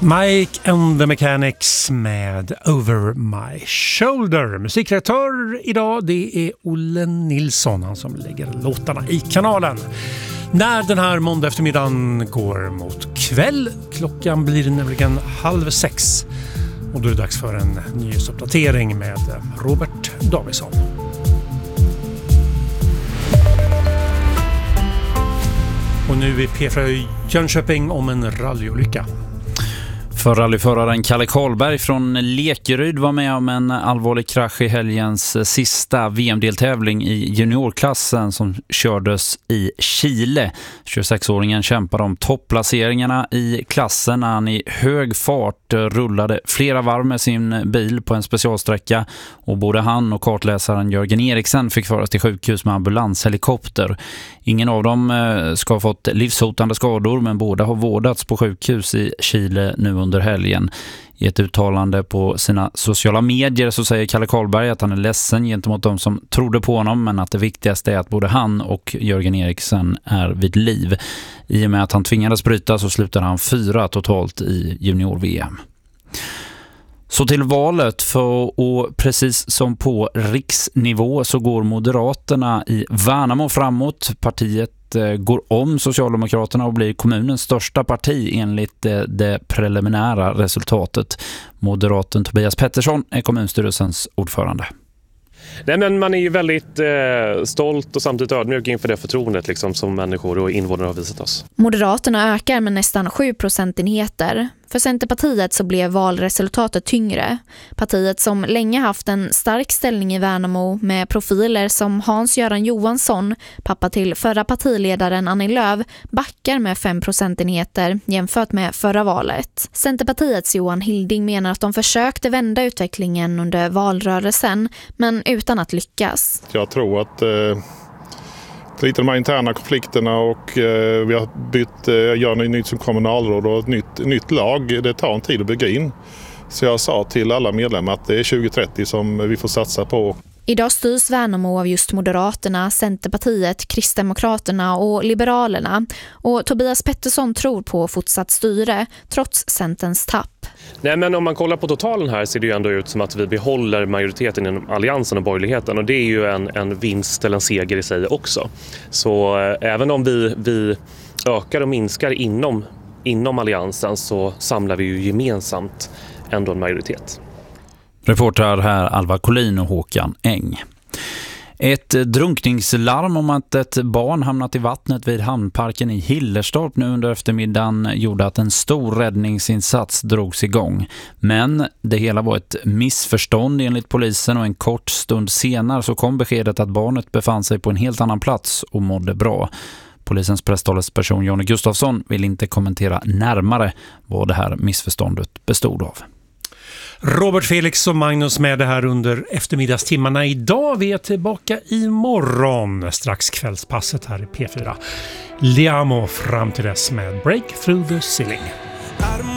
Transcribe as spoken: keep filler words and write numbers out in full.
Mike and the Mechanics med Over My Shoulder. Musikredaktör idag, det är Olle Nilsson, han som lägger låtarna i kanalen. När den här måndag eftermiddagen går mot kväll, klockan blir nämligen halv sex. Och då är det dags för en nyhetsuppdatering med Robert Davidsson. Och nu är P fyra Jönköping om en rallyolycka. För rallyföraren Kalle Karlberg från Lekeryd var med om en allvarlig krasch i helgens sista V M-deltävling i juniorklassen som kördes i Chile. tjugosexåringen kämpade om topplaceringarna i klassen när han i hög fart rullade flera varv med sin bil på en specialsträcka, och både han och kartläsaren Jörgen Eriksen fick föras till sjukhus med ambulanshelikopter. Ingen av dem ska ha fått livshotande skador, men båda har vårdats på sjukhus i Chile nu under helgen. I ett uttalande på sina sociala medier så säger Kalle Karlberg att han är ledsen gentemot de som trodde på honom, men att det viktigaste är att både han och Jörgen Eriksen är vid liv. I och med att han tvingades bryta så slutade han fyra totalt i junior-V M. Så till valet, för och precis som på riksnivå så går Moderaterna i Värnamo framåt. Partiet går om Socialdemokraterna och blir kommunens största parti enligt det, det preliminära resultatet. Moderaten Tobias Pettersson är kommunstyrelsens ordförande. Nej, men man är ju väldigt eh, stolt och samtidigt ödmjuk inför det förtroendet liksom, som människor och invånare har visat oss. Moderaterna ökar med nästan sju procentenheter. För Centerpartiet så blev valresultatet tyngre. Partiet som länge haft en stark ställning i Värnamo med profiler som Hans-Göran Johansson, pappa till förra partiledaren Annie Lööf, backar med fem procentenheter jämfört med förra valet. Centerpartiets Johan Hilding menar att de försökte vända utvecklingen under valrörelsen, men utan att lyckas. Jag tror att eh, lite de här interna konflikterna och eh, vi har bytt, eh, gör något nytt som kommunalråd och ett nytt, nytt lag. Det tar en tid att bygga in. Så jag sa till alla medlemmar att det är tjugo trettio som vi får satsa på. Idag styrs Värnamo av just Moderaterna, Centerpartiet, Kristdemokraterna och Liberalerna. Och Tobias Pettersson tror på fortsatt styre, trots Centerns tapp. Nej, men om man kollar på totalen här ser det ju ändå ut som att vi behåller majoriteten inom alliansen och borgerligheten. Och det är ju en, en vinst eller en seger i sig också. Så eh, även om vi, vi ökar och minskar inom, inom alliansen så samlar vi ju gemensamt ändå en majoritet. Reporter här Alva Collin och Håkan Eng. Ett drunkningslarm om att ett barn hamnat i vattnet vid hamnparken i Hillerstorp nu under eftermiddagen gjorde att en stor räddningsinsats drogs igång. Men det hela var ett missförstånd enligt polisen, och en kort stund senare så kom beskedet att barnet befann sig på en helt annan plats och mådde bra. Polisens presstalesperson Jonny Gustafsson vill inte kommentera närmare vad det här missförståndet bestod av. Robert, Felix och Magnus med det här under eftermiddagstimmarna idag. Vi är tillbaka imorgon, strax kvällspasset här i P fyra. Liamo fram till dess med Break Through the Ceiling.